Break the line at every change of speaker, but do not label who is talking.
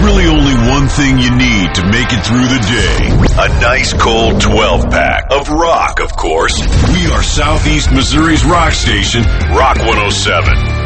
There's really only one thing you need to make it through the day. A nice cold 12-pack of rock, of course. We are Southeast Missouri's rock station, Rock 107.